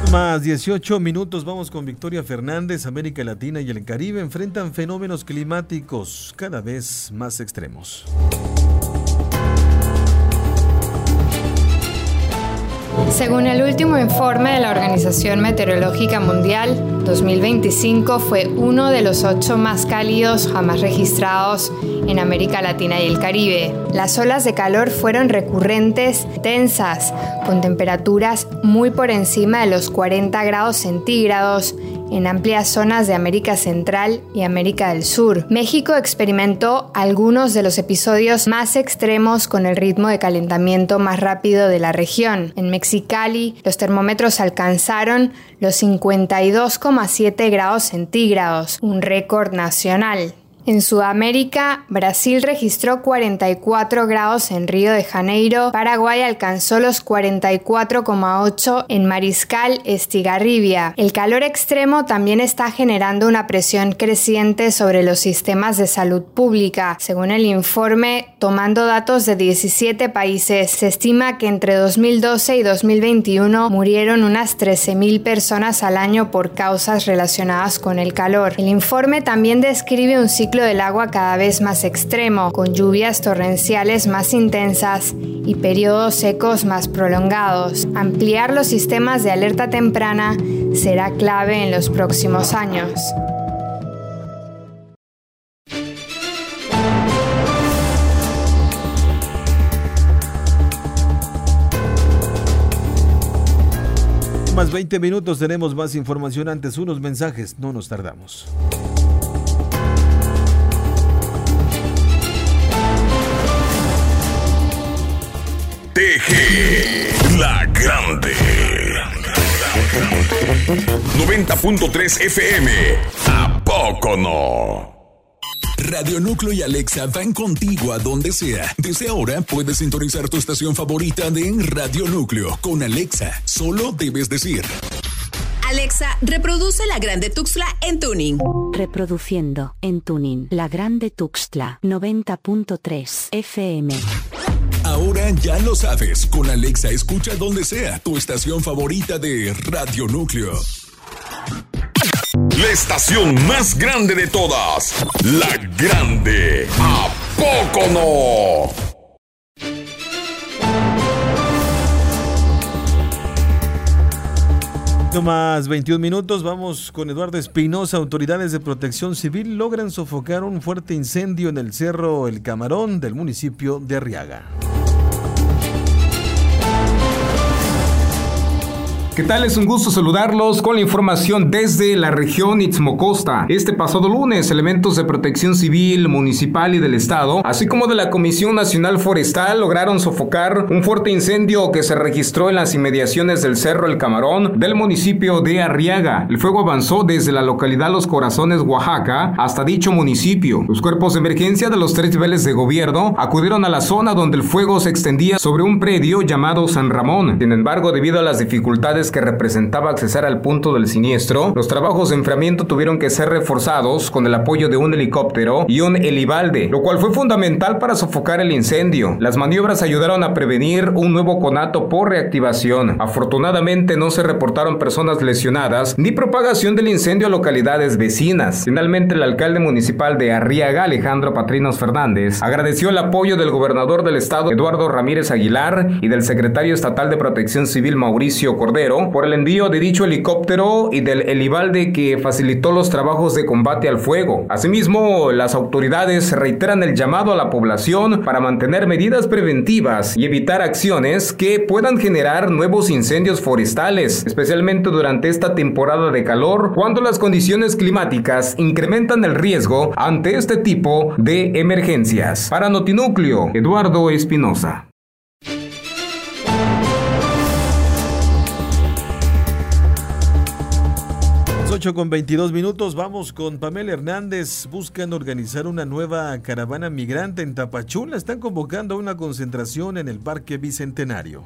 Más 18 minutos, vamos con Victoria Fernández. América Latina y el Caribe enfrentan fenómenos climáticos cada vez más extremos. Según el último informe de la Organización Meteorológica Mundial, 2025 fue uno de los 8 más cálidos jamás registrados en América Latina y el Caribe. Las olas de calor fueron recurrentes, tensas, con temperaturas muy por encima de los 40 grados centígrados en amplias zonas de América Central y América del Sur. México experimentó algunos de los episodios más extremos con el ritmo de calentamiento más rápido de la región. En Mexicali, los termómetros alcanzaron los 52,7 grados centígrados, un récord nacional. En Sudamérica, Brasil registró 44 grados en Río de Janeiro, Paraguay alcanzó los 44,8 en Mariscal, Estigarribia. El calor extremo también está generando una presión creciente sobre los sistemas de salud pública. Según el informe, tomando datos de 17 países, se estima que entre 2012 y 2021 murieron unas 13,000 personas al año por causas relacionadas con el calor. El informe también describe un ciclo del agua cada vez más extremo, con lluvias torrenciales más intensas y periodos secos más prolongados. Ampliar los sistemas de alerta temprana será clave en los próximos años. Más 20 minutos, tenemos más información. Antes unos mensajes, no nos tardamos. TG La Grande 90.3 FM. ¿A poco no? Radio Núcleo y Alexa van contigo a donde sea. Desde ahora puedes sintonizar tu estación favorita de Radio Núcleo con Alexa. Solo debes decir: Alexa, reproduce La Grande Tuxtla en tuning. Reproduciendo en tuning La Grande Tuxtla 90.3 FM. Ahora ya lo sabes, con Alexa escucha donde sea tu estación favorita de Radio Núcleo. La estación más grande de todas, La Grande. ¿A poco no? Más 21 minutos, vamos con Eduardo Espinosa. Autoridades de protección civil logran sofocar un fuerte incendio en el Cerro El Camarón del municipio de Arriaga. ¿Qué tal? Es un gusto saludarlos con la información desde la región Istmo Costa. Este pasado lunes, elementos de protección civil, municipal y del estado, así como de la Comisión Nacional Forestal, lograron sofocar un fuerte incendio que se registró en las inmediaciones del Cerro El Camarón del municipio de Arriaga. El fuego avanzó desde la localidad Los Corazones, Oaxaca, hasta dicho municipio. Los cuerpos de emergencia de los 3 niveles de gobierno acudieron a la zona donde el fuego se extendía sobre un predio llamado San Ramón. Sin embargo, debido a las dificultades que representaba accesar al punto del siniestro, los trabajos de enfriamiento tuvieron que ser reforzados con el apoyo de un helicóptero y un helibalde, lo cual fue fundamental para sofocar el incendio. Las maniobras ayudaron a prevenir un nuevo conato por reactivación. Afortunadamente no se reportaron personas lesionadas ni propagación del incendio a localidades vecinas. Finalmente, el alcalde municipal de Arriaga, Alejandro Patrinos Fernández, agradeció el apoyo del gobernador del estado, Eduardo Ramírez Aguilar, y del secretario estatal de Protección Civil, Mauricio Cordero, por el envío de dicho helicóptero y del helibalde que facilitó los trabajos de combate al fuego. Asimismo, las autoridades reiteran el llamado a la población para mantener medidas preventivas y evitar acciones que puedan generar nuevos incendios forestales, especialmente durante esta temporada de calor, cuando las condiciones climáticas incrementan el riesgo ante este tipo de emergencias. Para Notinúcleo, Eduardo Espinosa. 8:22 minutos, vamos con Pamela Hernández. Buscan organizar una nueva caravana migrante en Tapachula. Están convocando a una concentración en el Parque Bicentenario.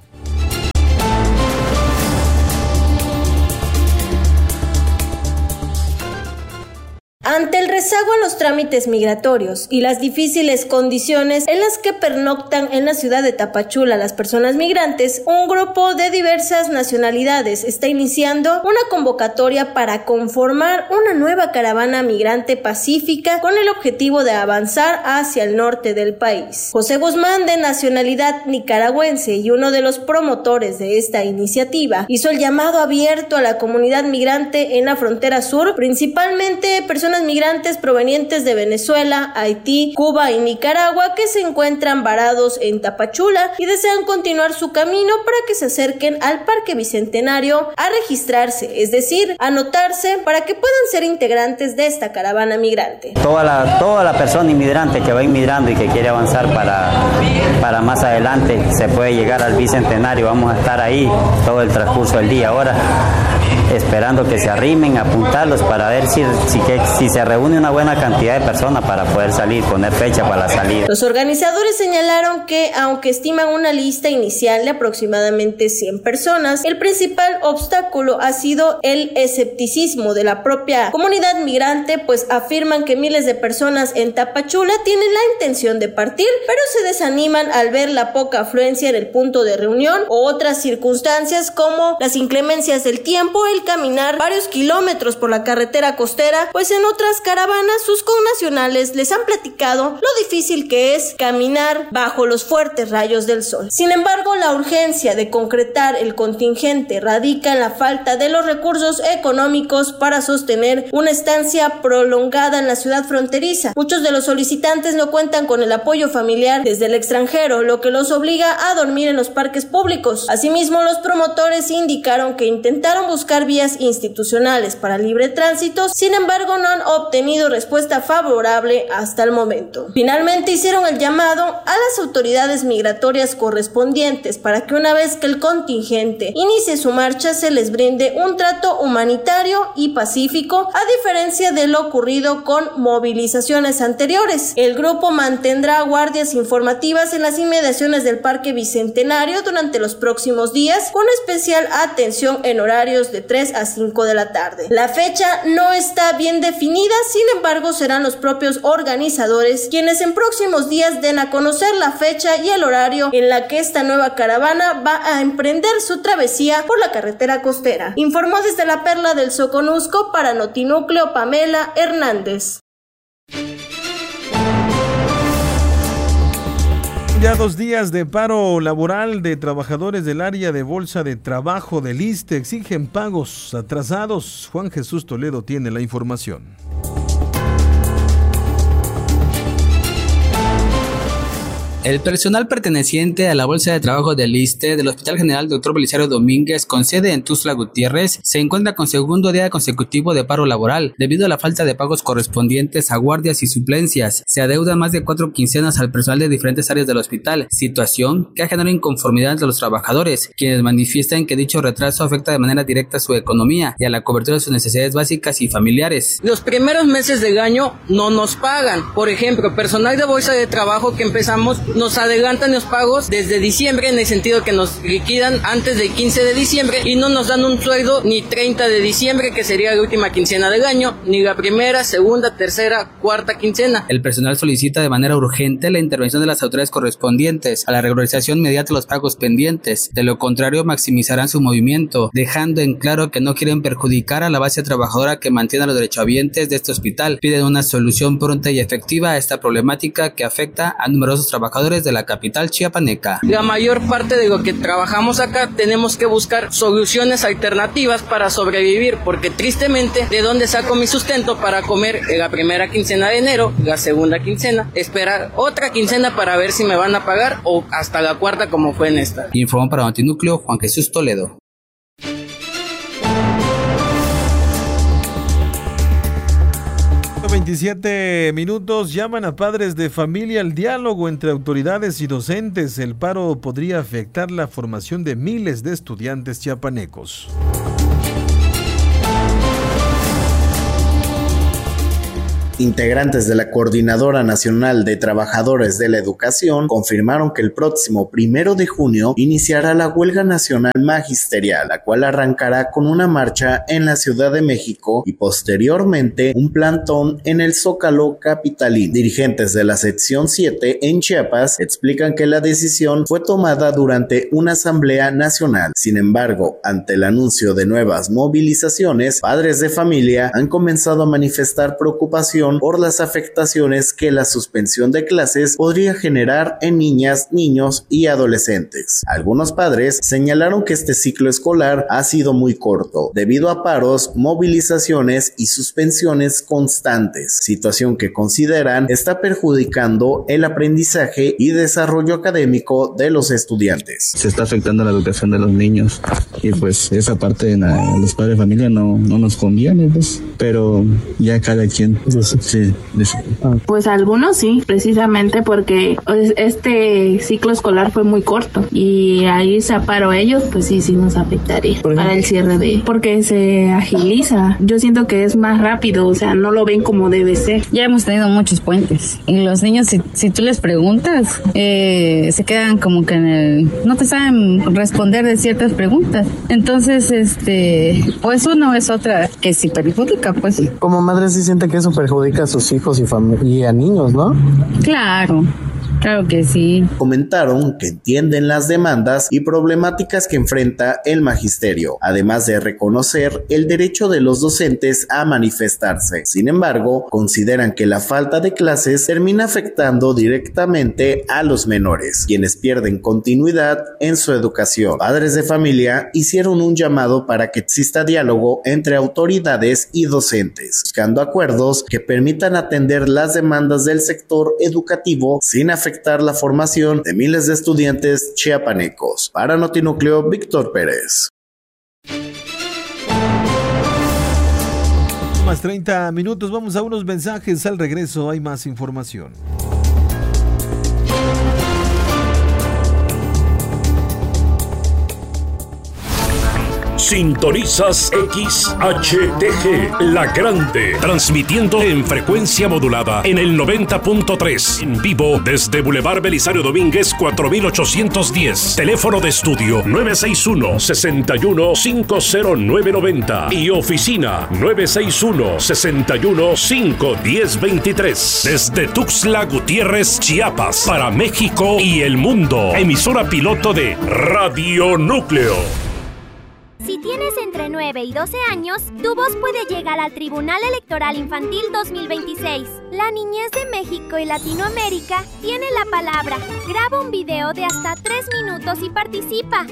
Ante el rezago en los trámites migratorios y las difíciles condiciones en las que pernoctan en la ciudad de Tapachula las personas migrantes, un grupo de diversas nacionalidades está iniciando una convocatoria para conformar una nueva caravana migrante pacífica con el objetivo de avanzar hacia el norte del país. José Guzmán, de nacionalidad nicaragüense y uno de los promotores de esta iniciativa, hizo el llamado abierto a la comunidad migrante en la frontera sur, principalmente personas migrantes provenientes de Venezuela, Haití, Cuba y Nicaragua que se encuentran varados en Tapachula y desean continuar su camino para que se acerquen al Parque Bicentenario a registrarse, es decir, anotarse para que puedan ser integrantes de esta caravana migrante. Toda la persona inmigrante que va inmigrando y que quiere avanzar para más adelante se puede llegar al Bicentenario. Vamos a estar ahí todo el transcurso del día ahora, esperando que se arrimen, apuntarlos para ver si se reúne una buena cantidad de personas para poder salir, poner fecha para la salida. Los organizadores señalaron que, aunque estiman una lista inicial de aproximadamente 100 personas, el principal obstáculo ha sido el escepticismo de la propia comunidad migrante, pues afirman que miles de personas en Tapachula tienen la intención de partir, pero se desaniman al ver la poca afluencia en el punto de reunión o otras circunstancias como las inclemencias del tiempo, el caminar varios kilómetros por la carretera costera, pues en otras caravanas sus connacionales les han platicado lo difícil que es caminar bajo los fuertes rayos del sol. Sin embargo, la urgencia de concretar el contingente radica en la falta de los recursos económicos para sostener una estancia prolongada en la ciudad fronteriza. Muchos de los solicitantes no cuentan con el apoyo familiar desde el extranjero, lo que los obliga a dormir en los parques públicos. Asimismo, los promotores indicaron que intentaron buscar vías institucionales para libre tránsito, sin embargo no han obtenido respuesta favorable hasta el momento. Finalmente hicieron el llamado a las autoridades migratorias correspondientes para que una vez que el contingente inicie su marcha se les brinde un trato humanitario y pacífico, a diferencia de lo ocurrido con movilizaciones anteriores. El grupo mantendrá guardias informativas en las inmediaciones del Parque Bicentenario durante los próximos días, con especial atención en horarios de 3 a 5 de la tarde. La fecha no está bien definida, sin embargo serán los propios organizadores quienes en próximos días den a conocer la fecha y el horario en la que esta nueva caravana va a emprender su travesía por la carretera costera. Informó desde la Perla del Soconusco para Notinúcleo Pamela Hernández. Ya 2 días de paro laboral de trabajadores del área de bolsa de trabajo del ISSSTE exigen pagos atrasados. Juan Jesús Toledo tiene la información. El personal perteneciente a la Bolsa de Trabajo del ISSSTE del Hospital General Dr. Belisario Domínguez, con sede en Tuxtla Gutiérrez, se encuentra con segundo día consecutivo de paro laboral, debido a la falta de pagos correspondientes a guardias y suplencias. Se adeudan más de 4 quincenas al personal de diferentes áreas del hospital, situación que ha generado inconformidad entre los trabajadores, quienes manifiestan que dicho retraso afecta de manera directa a su economía y a la cobertura de sus necesidades básicas y familiares. Los primeros meses del año no nos pagan. Por ejemplo, personal de Bolsa de Trabajo que empezamos, nos adelantan los pagos desde diciembre, en el sentido que nos liquidan antes del 15 de diciembre y no nos dan un sueldo ni 30 de diciembre, que sería la última quincena del año, ni la primera, segunda, tercera, cuarta quincena. El personal solicita de manera urgente la intervención de las autoridades correspondientes a la regularización inmediata de los pagos pendientes. De lo contrario, maximizarán su movimiento, dejando en claro que no quieren perjudicar a la base trabajadora que mantiene a los derechohabientes de este hospital. Piden una solución pronta y efectiva a esta problemática que afecta a numerosos trabajadores de la capital chiapaneca. La mayor parte de lo que trabajamos acá tenemos que buscar soluciones alternativas para sobrevivir, porque tristemente, ¿de dónde saco mi sustento para comer en la primera quincena de enero, la segunda quincena, esperar otra quincena para ver si me van a pagar, o hasta la cuarta como fue en esta? Informó para Notinúcleo Juan Jesús Toledo. 27 minutos. Llaman a padres de familia al diálogo entre autoridades y docentes. El paro podría afectar la formación de miles de estudiantes chiapanecos. Integrantes de la Coordinadora Nacional de Trabajadores de la Educación confirmaron que el próximo 1 de junio iniciará la huelga nacional magisterial, la cual arrancará con una marcha en la Ciudad de México y posteriormente un plantón en el Zócalo capitalino. Dirigentes de la sección 7 en Chiapas explican que la decisión fue tomada durante una asamblea nacional. Sin embargo, ante el anuncio de nuevas movilizaciones, padres de familia han comenzado a manifestar preocupación por las afectaciones que la suspensión de clases podría generar en niñas, niños y adolescentes. Algunos padres señalaron que este ciclo escolar ha sido muy corto, debido a paros, movilizaciones y suspensiones constantes, situación que consideran está perjudicando el aprendizaje y desarrollo académico de los estudiantes. Se está afectando la educación de los niños y pues esa parte de los padres de familia no nos conviene, pues, pero ya cada quien. Sí. Pues algunos sí, precisamente porque este ciclo escolar fue muy corto y ahí se paró ellos, pues sí nos afectaría para el cierre porque se agiliza. Yo siento que es más rápido, o sea, no lo ven como debe ser. Ya hemos tenido muchos puentes y los niños, si tú les preguntas, se quedan como que no te saben responder de ciertas preguntas. Entonces, pues uno es otra que si perjudica, pues. Como madre sí siente que eso perjudica a sus hijos y a niños, ¿no? Claro que sí. Comentaron que entienden las demandas y problemáticas que enfrenta el magisterio, además de reconocer el derecho de los docentes a manifestarse. Sin embargo, consideran que la falta de clases termina afectando directamente a los menores, quienes pierden continuidad en su educación. Padres de familia hicieron un llamado para que exista diálogo entre autoridades y docentes, buscando acuerdos que permitan atender las demandas del sector educativo sin afectar la formación de miles de estudiantes chiapanecos. Para Notinúcleo, Víctor Pérez. Más 30 minutos, vamos a unos mensajes. Al regreso hay más información. Sintonizas XHTG, La Grande, transmitiendo en frecuencia modulada en el 90.3, en vivo desde Boulevard Belisario Domínguez 4810, teléfono de estudio 961-61-50990 y oficina 961-61-51023, desde Tuxtla Gutiérrez, Chiapas, para México y el mundo, emisora piloto de Radio Núcleo. Si tienes entre 9 y 12 años, tu voz puede llegar al Tribunal Electoral Infantil 2026. La niñez de México y Latinoamérica tiene la palabra. Graba un video de hasta 3 minutos y participa.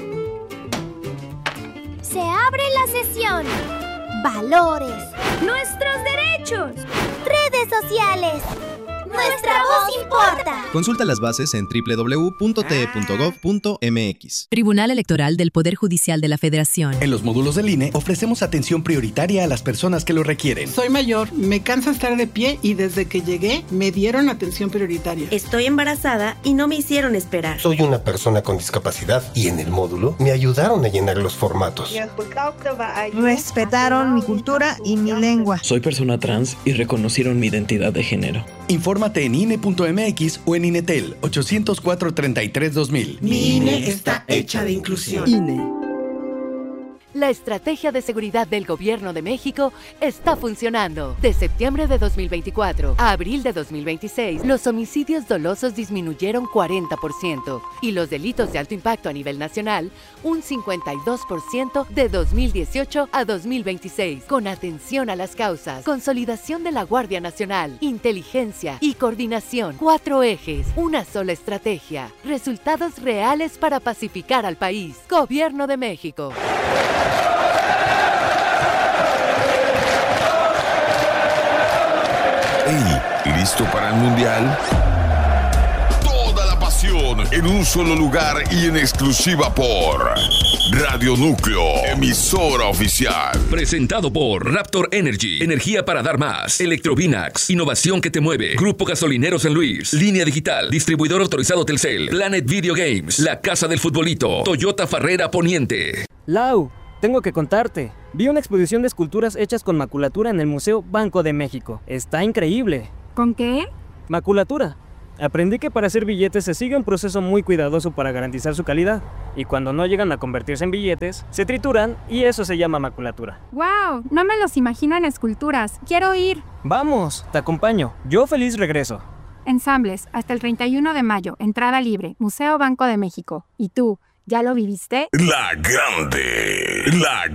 Se abre la sesión. Valores. Nuestros derechos. Redes sociales. Nuestra voz importa. Consulta las bases en www.te.gov.mx. Tribunal Electoral del Poder Judicial de la Federación. En los módulos del INE ofrecemos atención prioritaria a las personas que lo requieren. Soy mayor, me cansa estar de pie y desde que llegué me dieron atención prioritaria. Estoy embarazada y no me hicieron esperar. Soy una persona con discapacidad y en el módulo me ayudaron a llenar los formatos. Respetaron mi cultura y mi lengua. Soy persona trans y reconocieron mi identidad de género. Infórmate en INE.mx o en INETEL 804-33-2000. Mi INE está hecha de inclusión. INE. La estrategia de seguridad del Gobierno de México está funcionando. De septiembre de 2024 a abril de 2026, los homicidios dolosos disminuyeron 40% y los delitos de alto impacto a nivel nacional un 52% de 2018 a 2026. Con atención a las causas, consolidación de la Guardia Nacional, inteligencia y coordinación. 4 ejes, una sola estrategia. Resultados reales para pacificar al país. Gobierno de México. Hey, ¿listo para el Mundial? Toda la pasión en un solo lugar y en exclusiva por Radio Núcleo, emisora oficial. Presentado por Raptor Energy, energía para dar más. Electrovinax, innovación que te mueve. Grupo Gasolinero San Luis, Línea Digital, distribuidor autorizado Telcel, Planet Video Games, La Casa del Futbolito, Toyota Farrera Poniente. Lau, tengo que contarte. Vi una exposición de esculturas hechas con maculatura en el Museo Banco de México. Está increíble. ¿Con qué? Maculatura. Aprendí que para hacer billetes se sigue un proceso muy cuidadoso para garantizar su calidad. Y cuando no llegan a convertirse en billetes, se trituran y eso se llama maculatura. ¡Wow! No me los imagino en esculturas. ¡Quiero ir! ¡Vamos! Te acompaño. Yo feliz regreso. Ensambles, hasta el 31 de mayo. Entrada libre. Museo Banco de México. ¿Y tú, ya lo viviste? La Grande.